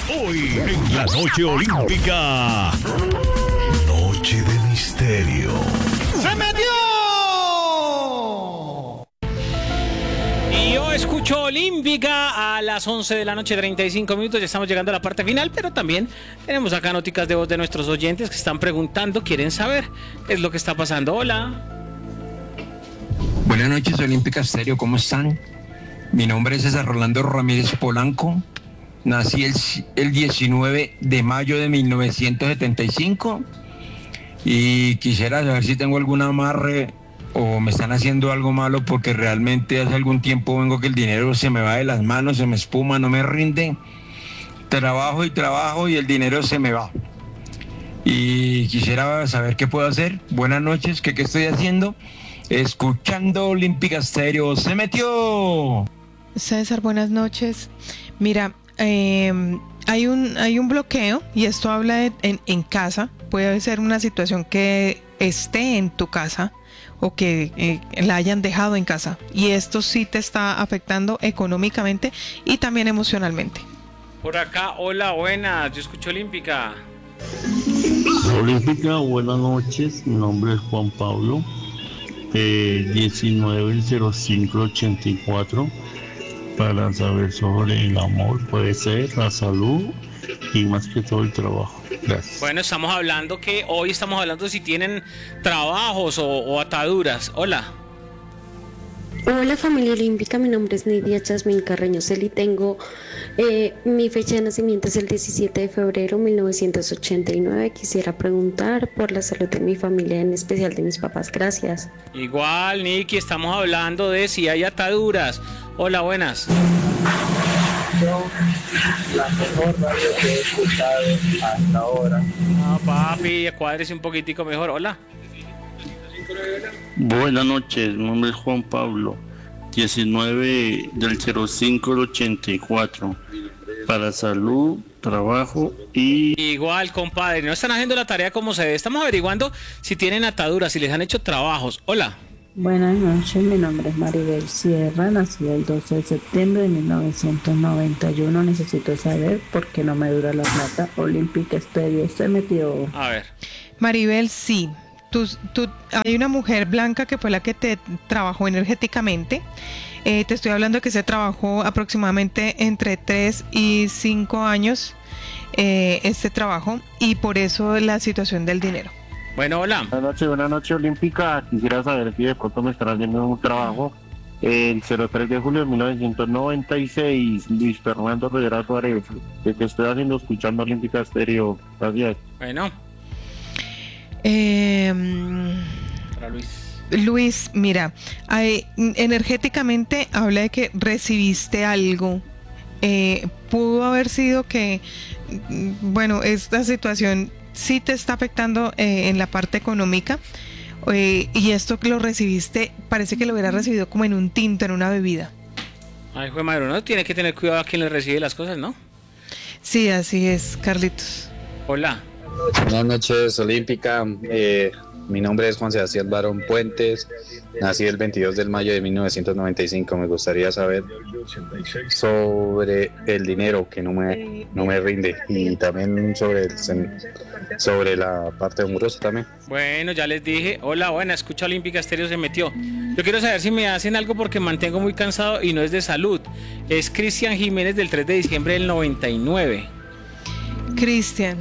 Hoy en la noche olímpica. Noche de misterio. ¡Se metió! Y yo escucho Olímpica a las 11 de la noche, 35 minutos. Ya estamos llegando a la parte final, pero también tenemos acá noticas de voz de nuestros oyentes que están preguntando, quieren saber qué es lo que está pasando. Hola. Buenas noches, Olímpica Estéreo, ¿cómo están? Mi nombre es César Rolando Ramírez Polanco. Nací el 19 de mayo de 1975 y quisiera saber si tengo algún amarre o me están haciendo algo malo, porque realmente hace algún tiempo vengo que el dinero se me va de las manos, se me espuma, no me rinde. Trabajo y el dinero se me va. Y quisiera saber qué puedo hacer. Buenas noches, ¿qué estoy haciendo? Escuchando Olímpica Estéreo. ¡Se metió! César, buenas noches. Mira, hay un bloqueo y esto habla en casa. Puede ser una situación que esté en tu casa o que la hayan dejado en casa, y esto sí te está afectando económicamente y también emocionalmente. Por acá, hola, buenas, yo escucho Olímpica. Olímpica, buenas noches, mi nombre es Juan Pablo, 19/05/84, para saber sobre el amor, puede ser, la salud y más que todo el trabajo. Gracias. Bueno, hoy estamos hablando si tienen trabajos o ataduras. Hola. Hola familia olímpica, mi nombre es Nidia Jasmine Carreño Celi, tengo mi fecha de nacimiento es el 17 de febrero de 1989. Quisiera preguntar por la salud de mi familia, en especial de mis papás. Gracias. Igual, Niki, estamos hablando de si hay ataduras. Hola, buenas. La mejor radio que he escuchado hasta ahora. No, papi, cuádrese un poquitico mejor. Hola. Buenas noches, mi nombre es Juan Pablo, 19/05/84, para salud, trabajo y... Igual, compadre, no están haciendo la tarea como se debe. Estamos averiguando si tienen ataduras, si les han hecho trabajos. Hola. Buenas noches, mi nombre es Maribel Sierra, nací el 12 de septiembre de 1991. Necesito saber por qué no me dura la plata. Olímpica Estéreo, se metió. A ver. Maribel, sí. Hay una mujer blanca que fue la que te trabajó energéticamente. Te estoy hablando de que se trabajó aproximadamente entre 3 y 5 años este trabajo, y por eso la situación del dinero. Bueno, hola. Buenas noches, Olímpica. Quisiera saber si de pronto me estarán haciendo un trabajo. El 03 de julio de 1996, Luis Fernando Rivera Suárez, que te estoy haciendo escuchando Olímpica Estéreo. Gracias. Bueno. Para Luis, mira, energéticamente habla de que recibiste algo. Pudo haber sido que, bueno, esta situación sí te está afectando en la parte económica, y esto que lo recibiste, parece que lo hubieras recibido como en un tinto, en una bebida. Ay, hijo de madre, uno tiene que tener cuidado a quien le recibe las cosas, ¿no? Sí, así es, Carlitos. Hola. Buenas noches, Olímpica. Mi nombre es Juan Sebastián Barón Puentes. Nací el 22 de mayo de 1995. Me gustaría saber sobre el dinero que no me rinde, y también sobre la parte amorosa también. Bueno, ya les dije. Hola, buena, escucha Olímpica Estéreo, se metió. Yo quiero saber si me hacen algo porque mantengo muy cansado y no es de salud. Es Cristian Jiménez, del 3 de diciembre del 99. Cristian.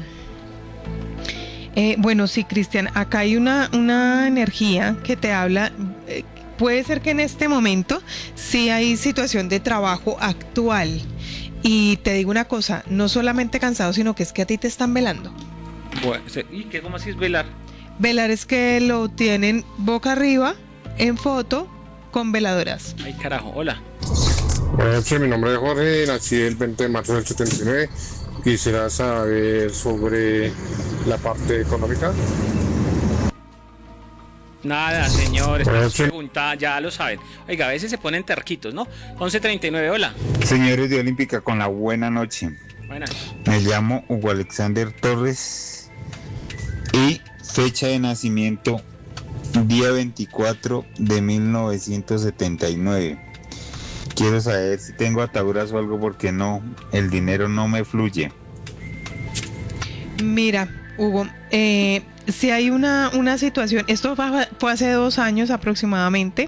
Bueno, sí, Cristian, acá hay una energía que te habla. Puede ser que en este momento sí hay situación de trabajo actual. Y te digo una cosa, no solamente cansado, sino que es que a ti te están velando. Bueno, ¿y qué, cómo así es velar? Velar es que lo tienen boca arriba, en foto, con veladoras. Ay, carajo, hola. Buenas noches, mi nombre es Jorge, nací el 20 de marzo del 79. Quisiera saber sobre la parte económica. Nada, señor, esta pregunta ya lo saben. Oiga, a veces se ponen terquitos, ¿no? 11:39, hola. Señores de Olímpica, con la buena noche. Buenas. Me llamo Hugo Alexander Torres y fecha de nacimiento día 24 de 1979. Quiero saber si tengo ataduras o algo, porque no, el dinero no me fluye. Mira, Hugo, si hay una situación, esto fue hace 2 años aproximadamente,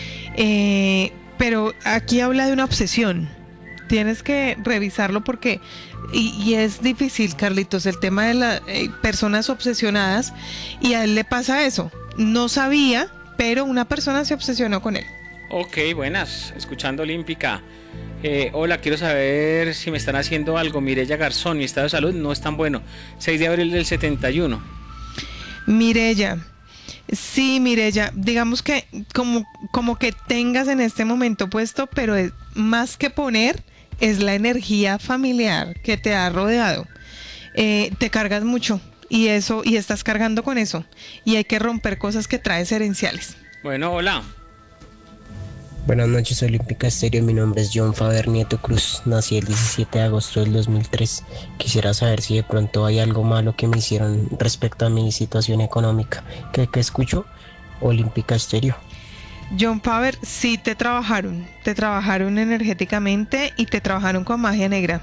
pero aquí habla de una obsesión. Tienes que revisarlo porque, y es difícil, Carlitos, el tema de las personas obsesionadas, y a él le pasa eso. No sabía, pero una persona se obsesionó con él. Ok, buenas, escuchando Olímpica. Hola, quiero saber si me están haciendo algo. Mireya Garzón, mi estado de salud no es tan bueno. 6 de abril del 71. Mireya, sí, Mireya, digamos que como que tengas en este momento puesto, pero es, más que poner, es la energía familiar que te ha rodeado. Te cargas mucho y estás cargando con eso. Y hay que romper cosas que traes herenciales. Bueno, hola. Buenas noches, Olímpica Estéreo. Mi nombre es John Faber Nieto Cruz. Nací el 17 de agosto del 2003. Quisiera saber si de pronto hay algo malo que me hicieron respecto a mi situación económica. ¿Qué escucho? Olímpica Estéreo. John Faber, sí te trabajaron energéticamente y te trabajaron con magia negra.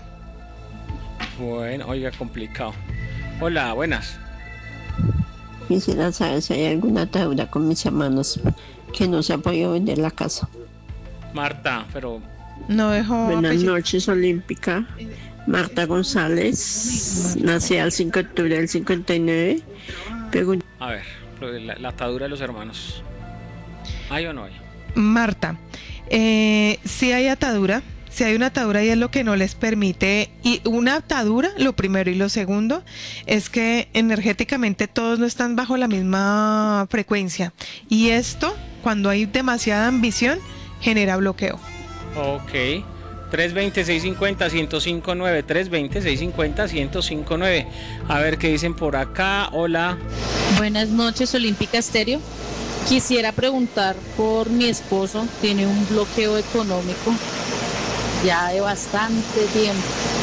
Bueno, oiga, complicado. Hola, buenas. Quisiera saber si hay alguna atadura con mis hermanos que no se ha podido vender la casa. Marta, pero... No dejó... Buenas noches, Olímpica. Marta González, nacida el 5 de octubre del 59. A ver, la atadura de los hermanos. ¿Hay o no hay? Marta, sí hay atadura. Si hay una atadura y es lo que no les permite, y una atadura, lo primero, y lo segundo es que energéticamente todos no están bajo la misma frecuencia, y esto, cuando hay demasiada ambición, genera bloqueo. Ok, 320-650-1059, 320-650-1059. A ver qué dicen por acá. Hola. Buenas noches, Olímpica Estéreo. Quisiera preguntar por mi esposo, tiene un bloqueo económico ya de bastante tiempo.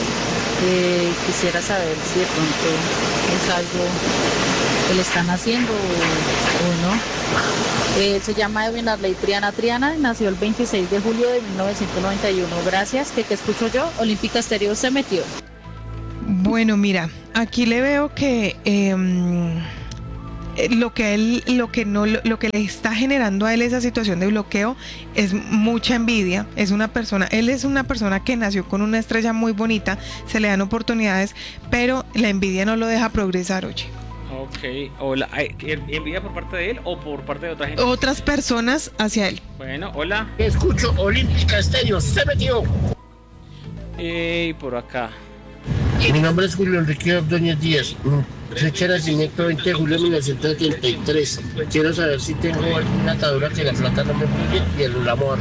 Quisiera saber si de pronto es algo que le están haciendo o no. Se llama Edwin Arley Triana, nació el 26 de julio de 1991. Gracias, que escucho yo. Olímpica Estéreo se metió. Bueno, mira, aquí le veo que lo que le está generando a él esa situación de bloqueo es mucha envidia. Él es una persona que nació con una estrella muy bonita, se le dan oportunidades, pero la envidia no lo deja progresar, oye. Ok, hola. ¿Envidia por parte de él o por parte de otra gente? Otras personas hacia él. Bueno, hola. Escucho Olímpica Estéreo, se metió. Y por acá. Mi nombre es Julio Enrique Ordóñez Díaz. Fecha de nacimiento 20 de julio de 1973. Quiero saber si tengo alguna atadura que la plata no me fluye y el amor.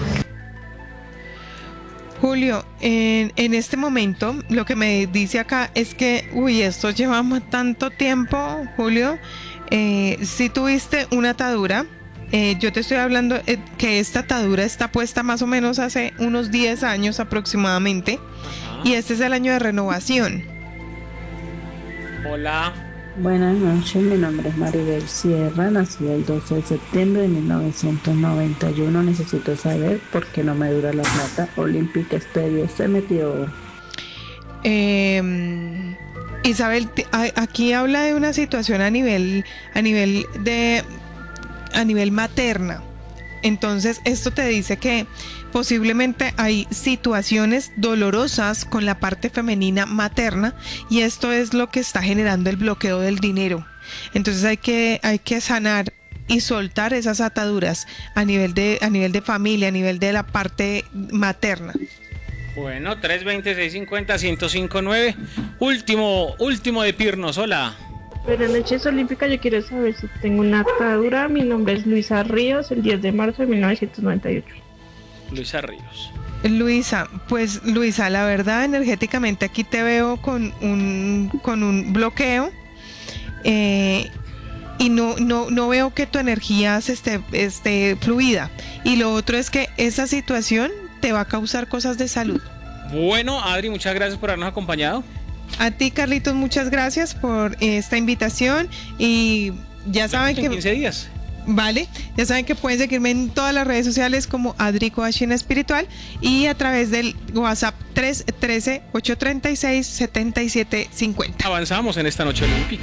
Julio, en este momento lo que me dice acá es que, esto lleva tanto tiempo, Julio. Si tuviste una atadura, yo te estoy hablando que esta atadura está puesta más o menos hace unos 10 años aproximadamente. Ajá. Y este es el año de renovación. Hola. Buenas noches, mi nombre es Maribel Sierra, nací el 12 de septiembre de 1991. Necesito saber por qué no me dura la plata. Olímpica Estéreo se metió. Isabel, aquí habla de una situación a nivel materna. Entonces, esto te dice que posiblemente hay situaciones dolorosas con la parte femenina materna, y esto es lo que está generando el bloqueo del dinero. Entonces hay que sanar y soltar esas ataduras a nivel de familia, a nivel de la parte materna. Bueno, 320-650-1059. Último de Pirnos, hola. Buenas noches, Olímpica. Yo quiero saber si tengo una atadura. Mi nombre es Luisa Ríos, el 10 de marzo de 1998. Luisa Ríos. Luisa, la verdad, energéticamente aquí te veo con un bloqueo, y no veo que tu energía esté fluida. Y lo otro es que esa situación te va a causar cosas de salud. Bueno, Adri, muchas gracias por habernos acompañado. A ti, Carlitos, muchas gracias por esta invitación, y ya saben que 15 días. Vale, ya saben que pueden seguirme en todas las redes sociales como Adri Coaching Espiritual, y a través del WhatsApp 313-836-7750. Avanzamos en esta noche olímpica.